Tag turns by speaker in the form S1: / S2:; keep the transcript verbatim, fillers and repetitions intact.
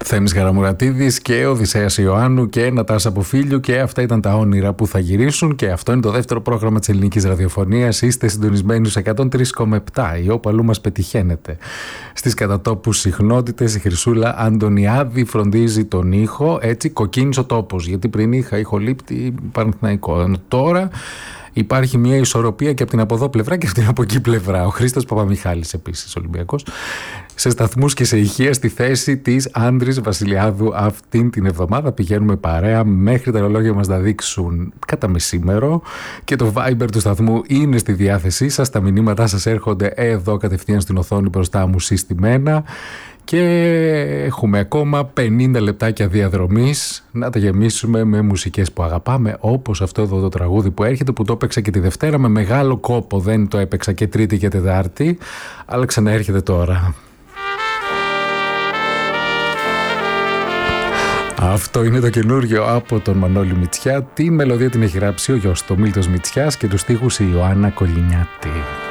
S1: Θέμης Χαραμουρατίδης και Οδυσσέας Ιωάννου και Νατάσα Αποφίλιου, και αυτά ήταν τα όνειρα που θα γυρίσουν, και αυτό είναι το δεύτερο πρόγραμμα της ελληνικής ραδιοφωνίας. Είστε συντονισμένοι στους εκατόν τρία κόμμα επτά ή όπου αλλού μας πετυχαίνετε. Στις κατατόπους συχνότητες η Χρυσούλα Αντωνιάδη φροντίζει τον ήχο, έτσι κοκκίνησε ο τόπος, γιατί πριν είχα ηχολήπτη Παναθηναϊκό. Τώρα υπάρχει μια ισορροπία και από την από εδώ πλευρά και από την από εκεί πλευρά. Ο Χρήστος Παπαμιχάλης επίσης Ολυμπιακός. Σε σταθμούς και σε ηχεία στη θέση της Άντρης Βασιλιάδου αυτήν την εβδομάδα. Πηγαίνουμε παρέα μέχρι τα ρολόγια μας να δείξουν κατά μεσήμερο, και το Viber του σταθμού είναι στη διάθεσή σας. Τα μηνύματά σας έρχονται εδώ κατευθείαν στην οθόνη μπροστά μου συστημένα. Και έχουμε ακόμα πενήντα λεπτάκια διαδρομής να τα γεμίσουμε με μουσικές που αγαπάμε, όπως αυτό εδώ το τραγούδι που έρχεται, που το έπαιξα και τη Δευτέρα με μεγάλο κόπο, δεν το έπαιξα και Τρίτη και Τετάρτη, αλλά ξαναέρχεται τώρα. Αυτό είναι το καινούριο από τον Μανώλη Μητσιά. Τη μελωδία την έχει γράψει ο γιος του Μίλτος Μητσιάς και τους στίχους η Ιωάννα Κολυνιάτη.